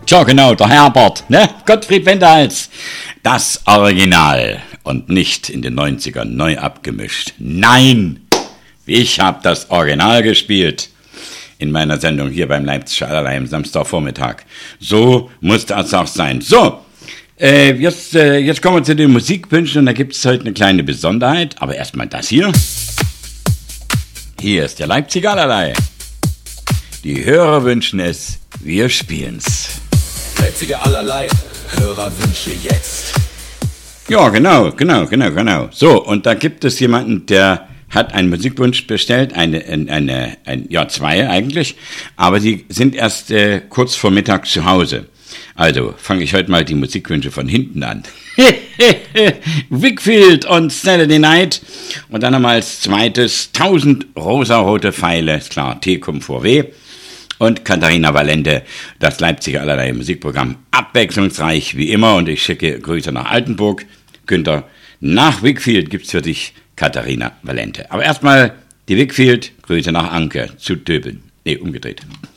Tja, genau, der Herbert, ne? Gottfried Wendehals. Das Original und nicht in den 90ern neu abgemischt. Nein, ich habe das Original gespielt in meiner Sendung hier beim Leipziger Allerlei am Samstagvormittag. So muss das auch sein. So, jetzt kommen wir zu den Musikwünschen und da gibt es heute eine kleine Besonderheit. Aber erstmal das hier. Hier ist der Leipziger Allerlei. Die Hörer wünschen es, wir spielen's. Leipziger Allerlei, Hörerwünsche jetzt. Ja, genau. So, und da gibt es jemanden, der hat einen Musikwunsch bestellt, zwei eigentlich, aber die sind erst kurz vor Mittag zu Hause. Also fange ich heute mal die Musikwünsche von hinten an. Wickfield und Saturday Night und dann nochmal als zweites 1000 rosarote Pfeile, ist klar, T kommt vor W. Und Katharina Valente, das Leipziger Allerlei Musikprogramm, abwechslungsreich wie immer. Und ich schicke Grüße nach Altenburg. Günther, nach Wickfield gibt's für dich Katharina Valente. Aber erstmal die Wickfield, Grüße nach Anke zu Döbeln. Nee, umgedreht.